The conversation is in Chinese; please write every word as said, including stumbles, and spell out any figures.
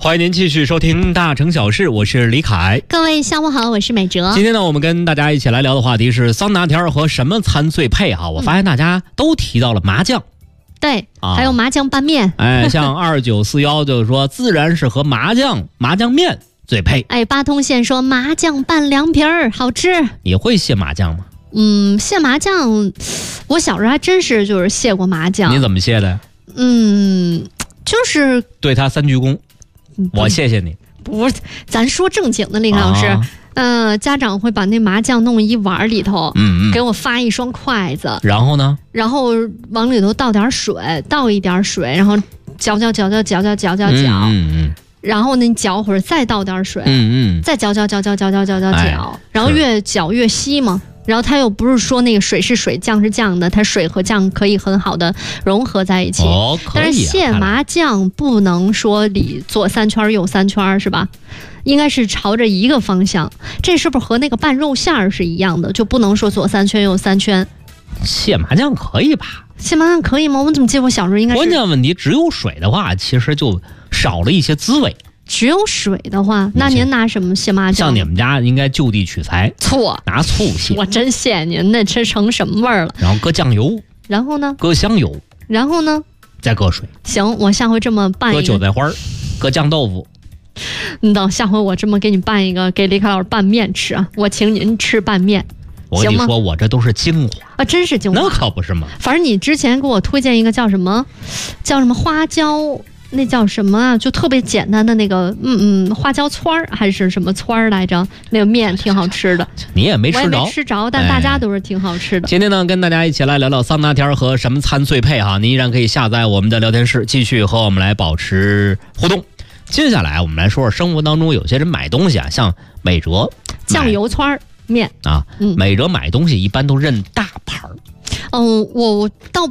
欢迎您继续收听《大城小事》，我是李凯。 各位下午好，我是美哲。 今天呢，我们跟大家一起来聊的话题是桑拿条和什么餐最配哈。我发现大家都提到了麻酱。嗯对、 啊， 还有麻酱拌面。 哎，像二九四幺就是说，自然是和麻酱麻酱面最配。 哎，八通县说麻酱拌凉皮儿好吃。 你会卸麻酱吗？ 嗯，卸麻酱，我小时候还真是就是卸过麻酱。 你怎么卸的？ 嗯，就是对他三鞠躬，我谢谢你。 不是，咱说正经的，李老师。啊嗯、呃，家长会把那麻酱弄一碗里头， 嗯嗯， 给我发一双筷子， 然后呢， 然后往里头倒点水，倒一点水，然后搅搅搅搅搅搅搅搅搅， 嗯嗯， 然后呢，你搅会儿，再倒点水， 嗯嗯， 再搅搅搅搅搅搅搅搅哎搅，然后越搅越稀嘛。然后它又不是说那个水是水，酱是酱的，它水和酱可以很好的融合在一起。 哦，可以、啊。 但是卸麻酱不能说里左三圈右三圈是吧？应该是朝着一个方向。这是不是和那个拌肉馅儿是一样的？就不能说左三圈右三圈。 卸麻酱可以吧？ 卸麻酱可以吗？我怎么记得我小时候应该是。 关键问题只有水的话，其实就少了一些滋味。 只有水的话，那您拿什么卸麻酱？ 像你们家应该就地取材， 错， 拿醋卸。 我真谢您，那这成什么味儿了？ 然后搁酱油， 然后呢？ 搁香油， 然后呢？ 再搁水。 行，我下回这么拌一个。 搁韭菜花，搁酱豆腐。 你等下回我这么给你拌一个，给李凯老师拌面吃啊！我请您吃拌面。 我跟你说，我这都是精华啊，真是精华。 那可不是吗？ 反正你之前给我推荐一个叫什么，叫什么花椒。那叫什么啊？就特别简单的那个，嗯嗯，花椒汆儿还是什么汆儿来着？那个面挺好吃的。 你也没吃着， 我也没吃着，但大家都是挺好吃的。 哎、今天呢，跟大家一起来聊聊桑拿条和什么餐最配哈。您依然可以下载我们的聊天室，继续和我们来保持互动。接下来我们来说说生活当中有些人买东西啊，像美哲酱油汆儿面啊，嗯、美哲买东西一般都认大牌儿。 嗯，我我倒